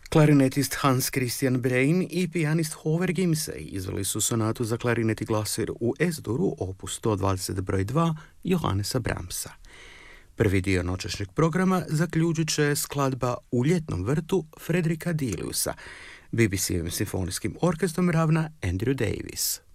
Klarinetist Hans Christian Brein i pijanist Håver Gimsej izveli su sonatu za klarinet i glasir u S-duru opus 120 broj 2 Johannesa Brahmsa. Prvi dio noćašnjeg programa zaključit će skladba U ljetnom vrtu Fredrika Diliusa. BBC-evim simfonijskim orkestrom ravna Andrew Davis.